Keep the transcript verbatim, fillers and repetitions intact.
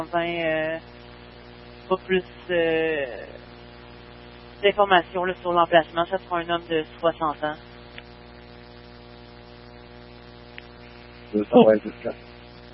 vingt, euh, pas plus euh, d'informations là, sur l'emplacement. Ça sera un homme de soixante ans. Ça va être discret.